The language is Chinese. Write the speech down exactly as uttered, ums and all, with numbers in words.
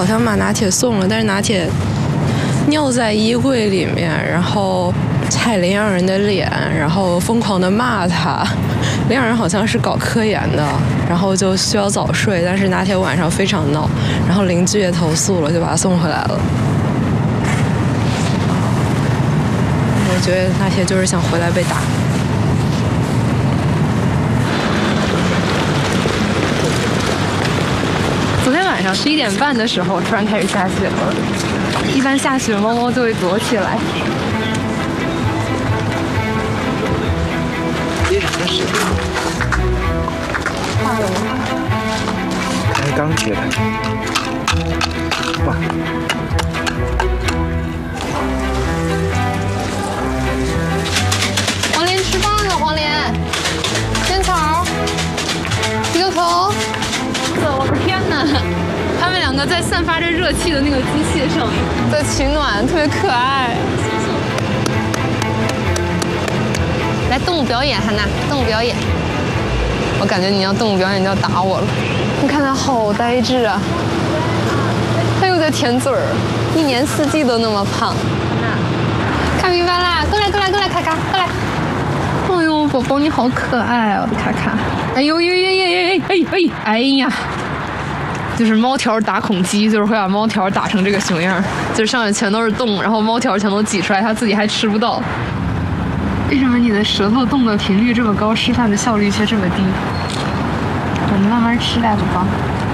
像把拿铁送了，但是拿铁尿在衣柜里面，然后踩领养人的脸，然后疯狂的骂他。领养人好像是搞科研的，然后就需要早睡，但是拿铁晚上非常闹，然后邻居也投诉了，就把他送回来了。我觉得拿铁就是想回来被打。 昨天晚上十一点半的时候，突然开始下雪了。一般下雪，猫猫就会躲起来。 接什么雪？ 化了吗？ 才刚起来。哇！ 黄连吃饭了，黄连。仙草，低个头。我的天哪！他们两个在散发着热气的那个机械上在取暖，特别可爱。来，动物表演，汉娜，动物表演。我感觉你要动物表演就要打我了。你看它好呆滞啊，它又在舔嘴儿，一年四季都那么胖。看明白啦，过来过来过来，卡卡过来。哎呦，宝宝你好可爱啊，我的卡卡。哎呦呦呦呦呦哎哎哎呀！就是猫条打孔机，就是会把猫条打成这个熊样，就是上面全都是洞，然后猫条全都挤出来，它自己还吃不到。为什么你的舌头动的频率这么高，示范的效率却这么低？我们慢慢吃来，宝宝。